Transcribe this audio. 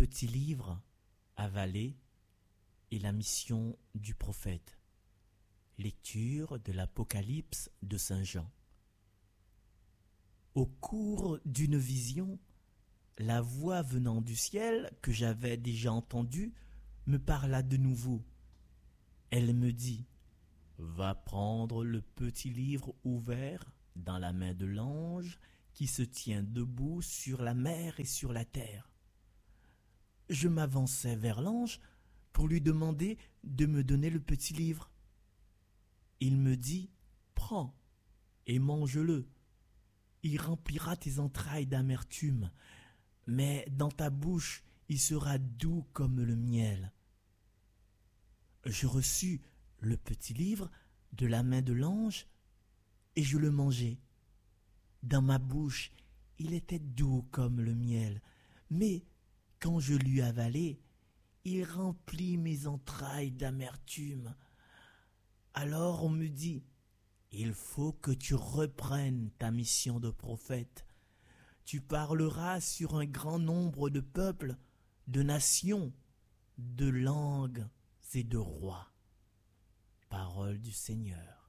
petit livre avalé et la mission du prophète. Lecture de l'Apocalypse de Saint Jean. Au cours d'une vision, la voix venant du ciel que j'avais déjà entendue me parla de nouveau. Elle me dit : « Va prendre le petit livre ouvert dans la main de l'ange qui se tient debout sur la mer et sur la terre. » Je m'avançai vers l'ange pour lui demander de me donner le petit livre. Il me dit : « Prends et mange-le. Il remplira tes entrailles d'amertume, mais dans ta bouche il sera doux comme le miel. » Je reçus le petit livre de la main de l'ange et je le mangeai. Dans ma bouche, il était doux comme le miel, mais quand je l'eus avalé, il remplit mes entrailles d'amertume. Alors on me dit : « Il faut que tu reprennes ta mission de prophète. Tu parleras sur un grand nombre de peuples, de nations, de langues et de rois. » Parole du Seigneur.